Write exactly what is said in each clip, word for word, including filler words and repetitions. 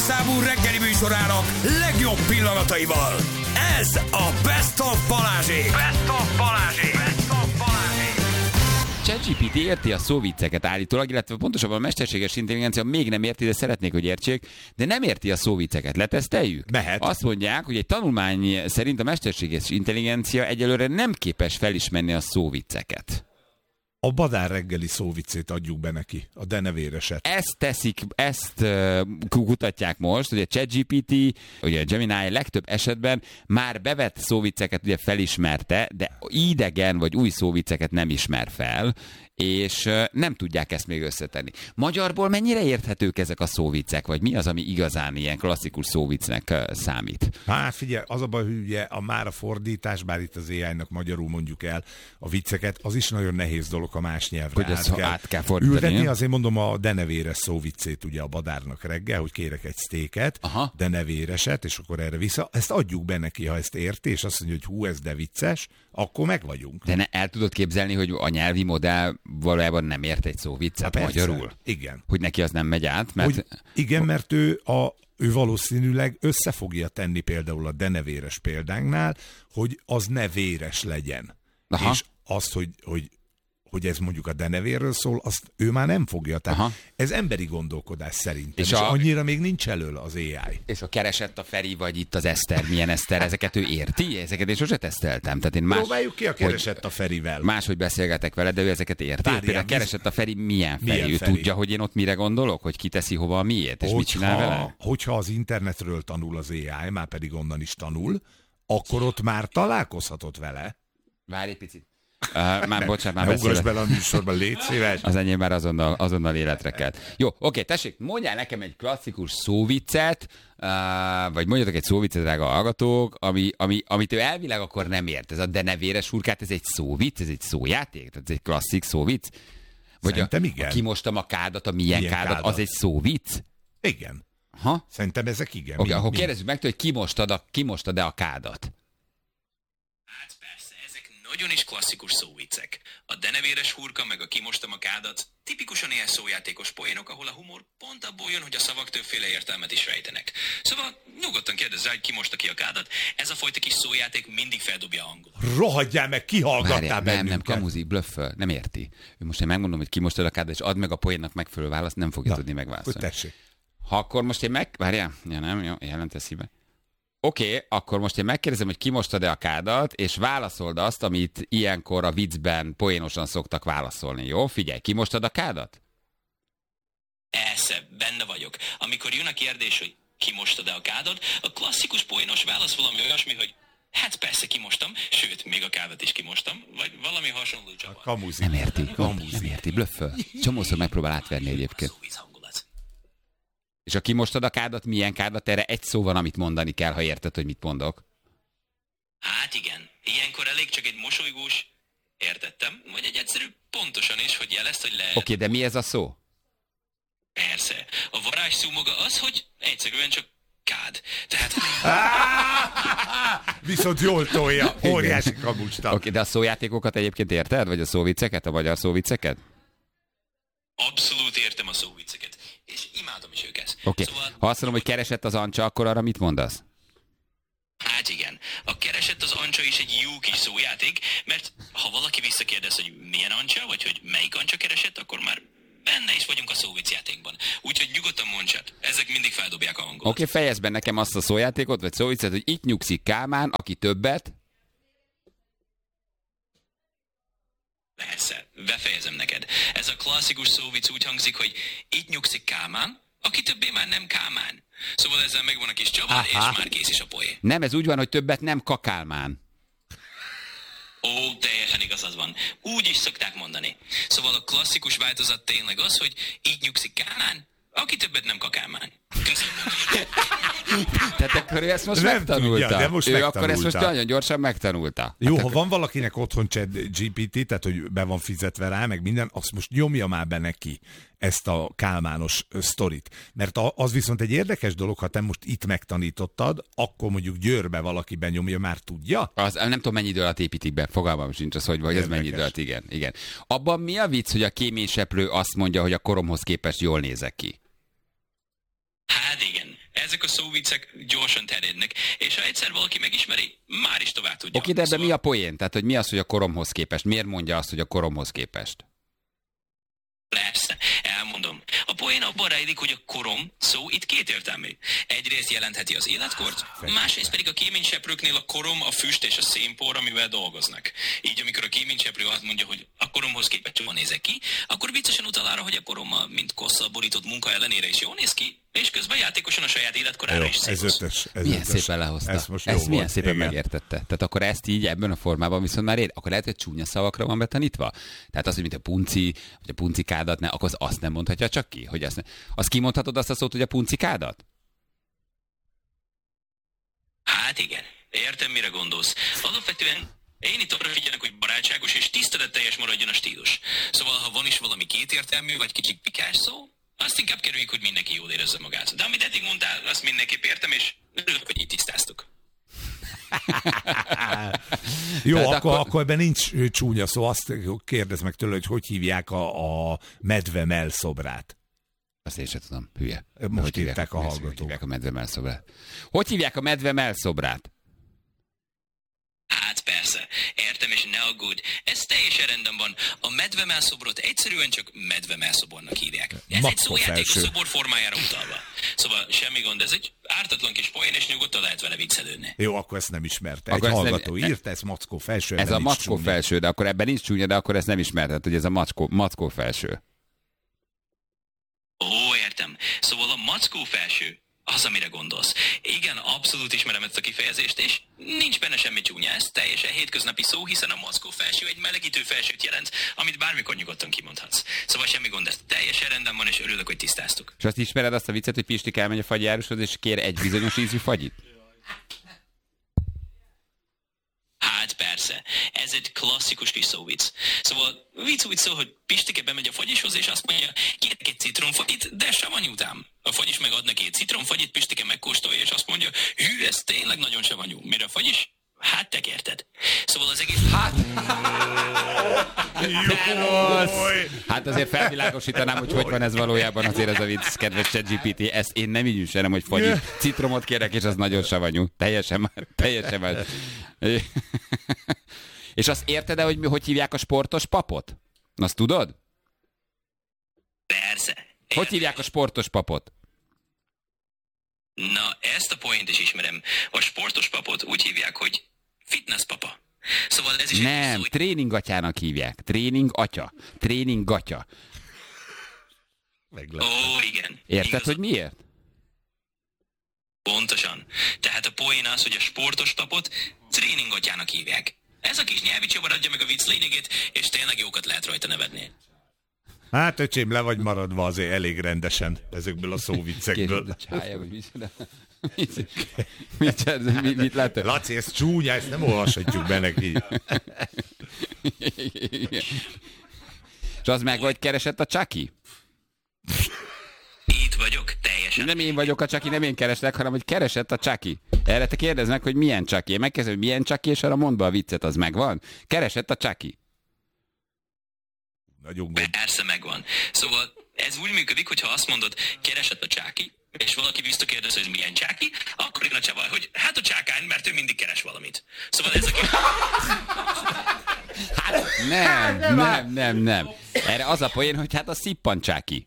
számú reggeli műsorának legjobb pillanataival. Ez a Best of Balázsék. Best of Balázsék. Best of Balázsék. ChatGPT érti a szóvicceket állítólag, illetve pontosabban a mesterséges intelligencia még nem érti, de szeretnék, hogy értsék, de nem érti a szóvicceket. Leteszteljük? Mehet. Azt mondják, hogy egy tanulmány szerint a mesterséges intelligencia egyelőre nem képes felismerni a szóvicceket. A Badár reggeli szóviccét adjuk be neki, a denevéreset. Ezt teszik, ezt uh, kutatják most, hogy a ChatGPT, ugye a Gemini legtöbb esetben már bevett szóvicceket ugye felismerte, de idegen vagy új szóvicceket nem ismer fel, és uh, nem tudják ezt még összetenni. Magyarból mennyire érthetők ezek a szóviccek, vagy mi az, ami igazán ilyen klasszikus szóviccnek uh, számít? Hát figyelj, az a baj, hogy ugye a már a fordítás, bár itt az á í-nak magyarul mondjuk el a vicceket, az is nagyon nehéz dolog a más nyelvre. Hogy ezt át kell, át kell fordítani. ültetni, azért mondom a denevéres szóviccét ugye a Badárnak reggel, hogy kérek egy sztéket, Aha. denevéreset, és akkor erre vissza. Ezt adjuk be neki, ha ezt érti, és azt mondja, hogy hú, ez de vicces, akkor meg vagyunk. De ne, el tudod képzelni, hogy a nyelvi modell valójában nem ért egy szóviccet Hát persze, magyarul? igen. Hogy neki az nem megy át? Mert... Hogy igen, mert ő, a, ő valószínűleg össze fogja tenni például a denevéres példánknál, hogy az ne véres legyen. Aha. És azt, hogy, hogy hogy ez mondjuk a denevérről szól, azt ő már nem fogja. Tehát Aha. ez emberi gondolkodás szerintem, és, És és a- annyira még nincs elől az á í. És a keresett a Feri, vagy itt az Eszter, milyen Eszter, ezeket ő érti? Ezeket én sose teszteltem. Tehát én más, Próbáljuk ki a keresett hogy a Ferivel. máshogy beszélgetek vele, de ő ezeket érti. Várjál, Például biz- keresett a Feri, milyen Feri? Milyen ő Feri? tudja, hogy én ott mire gondolok? Hogy kiteszi hova a miért, és mit csinál vele? hogyha az internetről tanul az á í, már pedig onnan is tanul, akkor ott már találkozhatott vele. Várj egy picit. Uh, már bocsánat, már Ne ugrass beszélek. bele a műsorban, légy szíves. Az enyém már azonnal, azonnal életre kelt. Jó, oké, tessék, mondjál nekem egy klasszikus szóviccet, uh, vagy mondjatok egy szóviccet, drága hallgatók, ami, ami, amit ő elvileg akkor nem ért. Ez a denevéres hurkát, ez egy szóvic, ez egy szójáték, tehát ez egy klasszik szóvic. Vagy Szerintem a, igen. a kimostam a kádat, a milyen, Milyen kádat, kádat? az egy szóvic? Igen. Ha? Szerintem ezek igen. Oké, okay, Mi- akkor mi- kérdezzük meg, hogy kimostad, a, kimostad-e a kádat? Hát persze, ezek nagyon is klasszikus szóviccek. A denevéres hurka meg a kimostam a kádat tipikusan ilyen szójátékos poénok, ahol a humor pont abból jön, hogy a szavak többféle értelmet is rejtenek. Szóval nyugodtan kérdezz rá, hogy ki mosta ki a kádat. Ez a fajta kis szójáték mindig feldobja a hangot. Rohadjál meg, kihallgattál Várjál, nem, nem, bennünket. kamuzik, blöfföl, nem érti. Ő most én megmondom, hogy kimostad a kádat, és add meg a poénnak megfelelő választ, nem fogja Na, tudni Hogy megválaszolni. tessék. Ha akkor most én meg... Várjál, ja nem, jó, jelent eszébe. Oké, okay, akkor most én megkérdezem, hogy kimostad-e a kádat, és válaszold azt, amit ilyenkor a viccben poénosan szoktak válaszolni, jó? Figyelj, kimostad a kádat? Persze, benne vagyok. Amikor jön a kérdés, hogy kimostad-e a kádat, a klasszikus poénos válasz valami olyasmi, hogy hát persze kimostam, sőt, még a kádat is kimostam, vagy valami hasonló csavar. Kamuzik. Nem érti, Kamuzik. nem érti, blöfföl. Csomószor megpróbál átverni egyébként. Szóvic hangulat. És a kimostad a kádat, milyen kádat, erre egy szó van, amit mondani kell, ha érted, hogy mit mondok. Hát igen, ilyenkor elég csak egy mosolygós, értettem, vagy egy egyszerű pontosan is, hogy jelezd, hogy lehet. Oké, okay, de mi ez a szó? Persze. A varázsszó maga az, hogy egyszerűen csak kád. Tehát Viszont jól tolja. Óriási kamucsta. Oké, okay, de a szójátékokat egyébként érted? Vagy a szóvicceket, a magyar szóvicceket? abszolút értem a szóvicceket, és imádom is őket. Oké, okay. Szóval, Ha azt mondom, hogy keresett az Ancsa, akkor arra mit mondasz? hát igen, a keresett az Ancsa is egy jó kis szójáték, mert ha valaki visszakérdez, hogy milyen Ancsa, vagy hogy melyik Ancsa keresett, akkor már benne is vagyunk a szóviccjátékban. Úgyhogy nyugodtan mondjad, ezek mindig feldobják a hangot. Oké, okay, fejezd be nekem azt a szójátékot, vagy szóviccet, hogy itt nyugszik Kálmán, aki többet. Persze, befejezem neked. Ez a klasszikus szóvic úgy hangzik, hogy itt nyugszik Kálmán, aki többé már nem Kálmán. Szóval ezzel megvan a kis csavar, és már kész is a poé. Nem, ez úgy van, hogy többet nem Kakálmán. Ó, teljesen igazad van. Úgy is szokták mondani. Szóval a klasszikus változat tényleg az, hogy így nyugszik Kálmán, aki többet nem Kakálmán. Tehát akkor ő ezt most Nem megtanulta. tudja, de most ő megtanulta. akkor ezt most nagyon gyorsan megtanulta. Jó, Hát ha van valakinek otthon ChatGPT, tehát hogy be van fizetve rá, meg minden, azt most nyomja már be neki ezt a kálmános ö, sztorit. Mert a, az viszont egy érdekes dolog, ha te most itt megtanítottad, akkor mondjuk Győrbe valaki benyomja, már tudja? Az, nem tudom, mennyi idő alatt építik be, fogalmam sincs az, hogy vagy ez mennyi idő alatt, igen, igen. Abban mi a vicc, hogy a kéményseprő azt mondja, hogy a koromhoz képest jól nézek ki? Hát igen, ezek a szóviccek gyorsan terjednek, és ha egyszer valaki megismeri, már is tovább tudja. Oké, de ebben szóval... mi a poén? Tehát, hogy mi az, hogy a koromhoz képest? Miért mondja azt, hogy a koromhoz képest? Persze, elmondom. A poén abban rejlik, hogy a korom szó itt kétértelmű. Egyrészt jelentheti az életkort, másrészt pedig a kéményseprőknél a korom, a füst és a szénpor, amivel dolgoznak. Így amikor a kéményseprő azt mondja, hogy a koromhoz képest jól nézek ki, akkor viccesen utal arra, hogy a koroma, mint kosszal borított munka ellenére is jól néz ki, és közben játékosan a saját életkorára is ez ötös, ez milyen ötös. szépen lehozta. Ez most ezt milyen volt. szépen Igen. megértette. Tehát akkor ezt így ebben a formában viszont már ér. Akkor lehet, hogy csúnya szavakra van betanítva. Tehát az, hogy mint a punci, vagy a puncikádat, ne, akkor az azt nem mondhatja csak ki. Hogy azt, ne, azt kimondhatod azt a szót, hogy a puncikádat? Hát igen, értem, mire gondolsz. Alapvetően én itt arra figyelek, hogy barátságos és tiszteletteljes maradjon a stílus. Szóval, ha van is valami kétértelmű, vagy kicsit pikás szó, azt inkább kerüljük, hogy mindenki jól érezze magát. De amit eddig mondtál, azt mindenképp értem, és örülök, hogy így tisztáztuk. Jó, Tehát akkor, akkor- akkor ebben nincs csúnya szó. Azt kérdezz meg tőle, hogy hogy hívják a, a medve mellszobrát. Azt én sem tudom, hülye. Most Hogy hívják- írták a hogy hallgatók. hívják a medve mellszobrát? Hogy hívják a medve mellszobrát? Hát persze, értem és ne aggódj, ez teljesen rendben van. A medvemelszobrot egyszerűen csak medvemelszobornak hívják. Ez egy Makkó szójáték a felső. szobor formájára utalva. Szóval semmi gond, ez egy ártatlan kis poén, és nyugodtan lehet vele viccelődni. Jó, akkor ezt nem ismerte. Akkor Egy ezt nem- hallgató ne- írta, ez mackó felső. Ez ebben a nincs mackó csúnya. felső, de akkor ebben nincs csúnya, de akkor ezt nem ismerted, hogy ez a mackó, mackó felső. Ó, értem. Szóval a mackó felső, az, amire gondolsz. Igen, abszolút ismerem ezt a kifejezést, és nincs benne semmi csúnya, ez teljesen hétköznapi szó, hiszen a mackó felső egy melegítő felsőt jelent, amit bármikor nyugodtan kimondhatsz. Szóval semmi gond, ez teljesen rendben van, és örülök, hogy tisztáztuk. És azt ismered azt a viccet, hogy Pisti elmegy a fagyjárushoz, és kér egy bizonyos ízű fagyit? Hát persze, ez egy klasszikus kis szóvic. Szóval vicc úgy szól, hogy Pistike bemegy a fagyishoz, és azt mondja, kérek egy citromfagyit, de savanyútám. A fagyis meg ad neki egy citromfagyit, Pistike megkóstolja, és azt mondja, hű, ez tényleg nagyon savanyú. Mire a fagyis? Hát te kérted. Szóval az egész... Hát... Hát azért felvilágosítanám, hogy hogy van ez valójában azért ez a vicc, kedves ChatGPT. Ezt én nem így üssenem, hogy fagyit. Citromot kérek, és az nagyon savanyú. Teljesen már, teljesen már. És azt érted-e, hogy mi, hogy hívják a sportos papot? Azt tudod? Persze. Hogy hívják a sportos papot? Na, ezt a poént is ismerem. A sportos papot úgy hívják, hogy fitness papa. Szóval ez is egy Nem, szó, tréningatjának hívják. Tréning atya. Tréning gatya. Meglep. Ó, igen. Érted, Igazad. hogy miért? Pontosan. Tehát a poén az, hogy a sportos papot tréningatjának hívják. Ez a kis nyelvi csavar adja meg a vicc lényegét, és tényleg jókat lehet rajta nevetni. Hát, öcsém, le vagy maradva azért elég rendesen ezekből a Később szóviccekből. a csája, vagy micsoda. Mit, mit, mit, mit látod? Laci, ez csúnya, ezt nem olvashatjuk be neki. És az meg vagy keresett a Chucky? Itt vagyok, teljesen. Nem én vagyok a Chucky, nem én kerestek, hanem hogy keresett a Chucky. Erre te kérdezd meg, hogy milyen Chucky. Én megkezdem, hogy milyen Chucky, és arra mondd be a viccet, az megvan. Keresett a Chucky. Nagyon gond. Persze megvan. Szóval ez úgy működik, hogyha azt mondod, keresett a csáki, és valaki visszakérdez, hogy milyen csáki, akkor jön a csavar, hogy hát a csákány, mert ő mindig keres valamit. Szóval ez a kis... Nem, nem, nem, nem. Erre az a poén, hogy hát a szippan Chucky.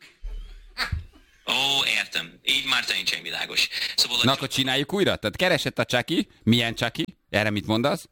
Ó, értem. Így már teljesen világos. Szóval a Na akkor csináljuk újra. Tehát keresett a Chucky. Milyen Chucky? Erre mit mondasz?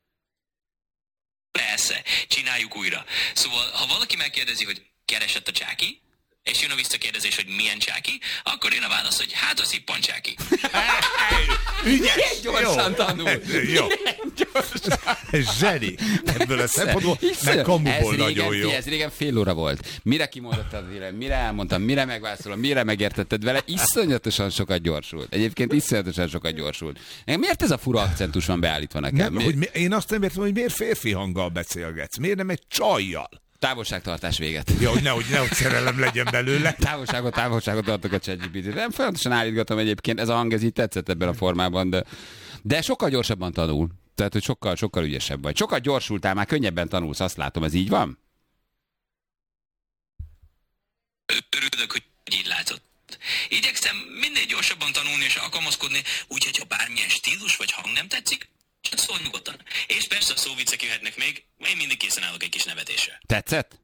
Persze, csináljuk újra. Szóval, ha valaki megkérdezi, hogy keresett a csáki, és jön a visszakérdezés, hogy milyen csáki, akkor jön a válasz, hogy hát a szippan csáki. Ügyes! Gyorsan Jó. tanul. Jó. Ez zseni. Ebből a szempontból, meg kamuból ez nagyon régen, jó. Ez régen fél óra volt. Mire kimondottad vele, mire elmondtam, mire megválaszolom, mire megértetted vele, iszonyatosan sokat gyorsult. Egyébként iszonyatosan sokat gyorsult. Miért ez a fura akcentus van beállítva nekem? Nem, hogy mi, én azt nem értem, hogy miért férfi hanggal beszélgetsz. Miért nem egy csajjal? Távolságtartás véget. Ja, hogy nehogy, nehogy szerelem legyen belőle. Távolságot, távolságot tartok a ChatGPT-t. Nem folyamatosan állítgatom egyébként, ez a hang ez így tetszett ebben a formában, de, de sokkal gyorsabban tanul. Tehát, hogy sokkal, sokkal ügyesebb vagy. Sokkal gyorsultál, már könnyebben tanulsz, azt látom, ez így van? Örülök, hogy így látod. Igyekszem minél gyorsabban tanulni és alkalmazkodni, úgyhogy ha bármilyen stílus vagy hang nem tetszik, csak szólj nyugodtan. És persze a szóviccek jöhetnek még, én mindig készen állok egy kis nevetésre. Tetszett?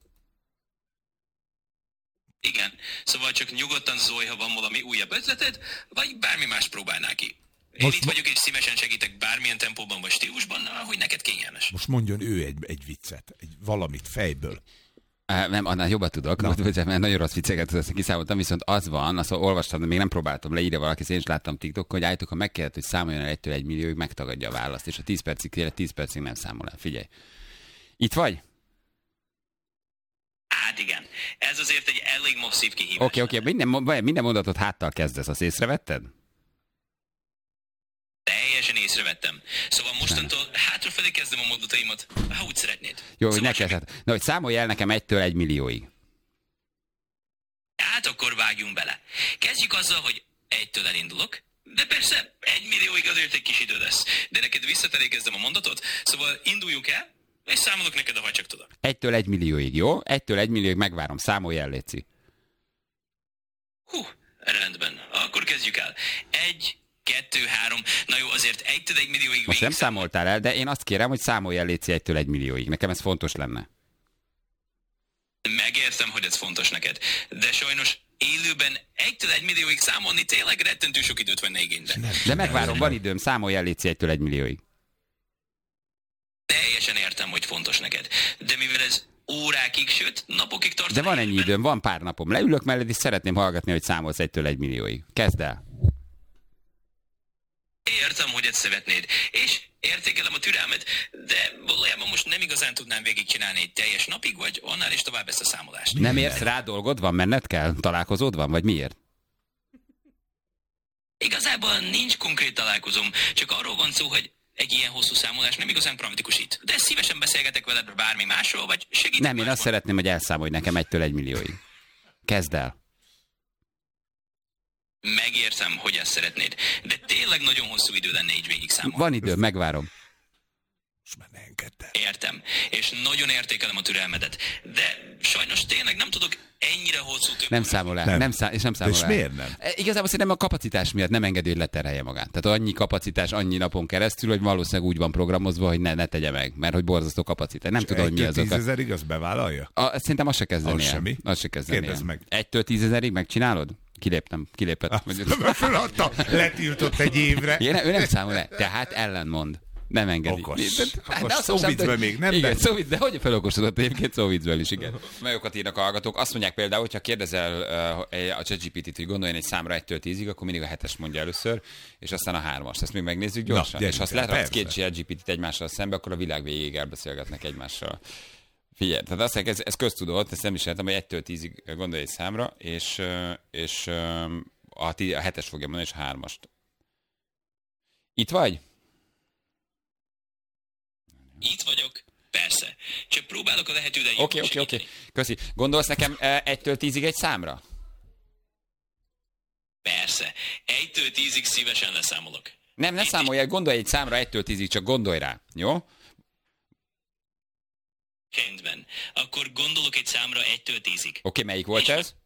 Igen, szóval csak nyugodtan szólj, ha van valami újabb ötleted, vagy bármi más próbálnál ki. Én Most itt ma- vagyok és szívesen segítek bármilyen tempóban vagy stílusban, ahogy neked kényelmes. Most mondjon ő egy, egy viccet, egy valamit fejből. Uh, nem, annál jobban tudok, no. mert nagyon rossz vicceket ezt kiszámoltam, viszont az van, azt olvastam, de még nem próbáltam, leírja valaki, én is láttam TikTokon, hogy állítok, ha megkérdezett, hogy számoljon el egytől egy millióig, megtagadja a választ, és a tíz percig kérje, tíz percig nem számol el. Figyelj. Itt vagy? Hát igen, ez azért egy elég masszív kihívás. Oké, okay, oké, okay. minden, minden mondatot háttal kezdesz, azt észrevetted? Teljesen észrevettem. Szóval mostantól hátrafelé kezdem a mondataimat, ha úgy szeretnéd. Jó, hogy szóval neked, hát, na, hogy számolj el nekem egytől egy millióig. Hát akkor vágjunk bele. Kezdjük azzal, hogy egytől elindulok, de persze egy millióig azért egy kis idő lesz. De neked visszafelé kezdem a mondatot, szóval induljunk el, és számolok neked, ha csak tudok. Egytől egy millióig, jó? Egytől egy millióig megvárom, számolj el, léci. Hú, rendben. Akkor kezdjük el. Egy, kettő, három. Na jó, azért egytől egy millióig Most nem végig számoltál el, de én azt kérem, hogy számolj el, léci, egytől egy millióig. Nekem ez fontos lenne. Megértem, hogy ez fontos neked, de sajnos élőben egytől egy millióig számolni tényleg rettentő sok időt venne igénybe. De megvárom, van időm, számolj el, léci, egytől egy millióig. Teljesen értem, hogy fontos neked, de mivel ez órákig, sőt napokig tart. De van ennyi időm, van pár napom. Leülök mellett, és szeretném hallgatni, hogy számolsz egytől egy millióig. Kezd el. Értem, hogy ezt szeretnéd, és értékelem a türelmet, de valójában most nem igazán tudnám végigcsinálni egy teljes napig, vagy annál is tovább ezt a számolást. Nem érsz rá dolgod? Van, menned kell? Találkozód van? Vagy miért? Igazából nincs konkrét találkozom, csak arról van szó, hogy egy ilyen hosszú számolás nem igazán praktikus itt. De szívesen beszélgetek veled bármi másról, vagy segítek Nem, én másban. azt szeretném, hogy elszámolj nekem egytől egy millióig. Kezd el. Megértem, hogy ezt szeretnéd, de tényleg nagyon hosszú idő lenne így végig számolni. Van időm, megvárom. Most már ne engedd el. Értem, és nagyon értékelem a türelmedet, de sajnos tényleg nem tudok ennyire hosszú több. Nem számol el. Nem. Nem szá- és nem számol És el. miért nem? E, Igazából szerintem a kapacitás miatt nem engedi, hogy leterhelje magát. Tehát annyi kapacitás, annyi napon keresztül, hogy valószínűleg úgy van programozva, hogy ne, ne tegye meg, mert hogy borzasztó kapacitás. Nem tudom, hogy mi az oka. tízezerig azt bevállalja? A, szerintem azt se kezdeni Az el. semmi. Azt se kezdeni Kérdezd el. meg. Egytől tízezerig megcsinálod? Kiléptem, kilépett. Föladta, letiltott egy évre. Én, ő nem számol el. Tehát ellenmond. Nem engedi. Okos. De- Okos. de azt Szóviccből mondtam, hogy- még nem, Igen, de- szóvic, de hogy felokosodott egyébként szóviccből is, igen. Melyokat írnak a hallgatók. Azt mondják például, hogyha kérdezel uh, a ChatGPT-t, hogy gondoljon egy számra egytől tízig, akkor mindig a hetes mondja először, és aztán a hármast. Ezt még megnézzük gyorsan. Na, gyerünk és ha azt el, leraksz persze. két ChatGPT-t egymással szembe, akkor a világ végéig elbeszélgetnek egymással. Figyelj, tehát azt mondják, ez, ez köztudott, ezt nem is értem, hogy egytől tízig gondolj egy számra, és, uh, és uh, a, tí- a hetes fogja mondani, és a hármast. Itt vagy? Itt vagyok. Persze. Csak próbálok a lehető legjobban Oké, oké, oké. segíteni. Köszi. Gondolsz nekem eh, egytől tízig egy számra? Persze. Egytől tízig szívesen leszámolok. Nem, ne számolj el, gondolj egy számra egytől tízig, csak gondolj rá. Jó? Oké, Rendben. Akkor gondolok egy számra egytől tízig. melyik volt ez?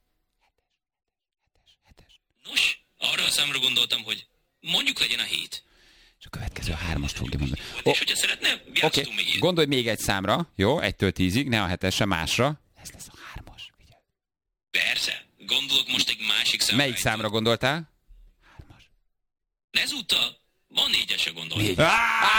Nos, arra a számra gondoltam, hogy mondjuk legyen a hét. És a következő a hármast fogja mondani. Oh, és hogyha szeretne, Oké, játszhatunk még ilyet. gondolj még egy számra, jó? Egytől tízig, ne a hetesre, másra. Ez lesz a hármas. Figyelj. Persze. Gondolok most egy másik számra. Melyik számra gondoltál? Ezúttal van négyesre gondolni. Négy.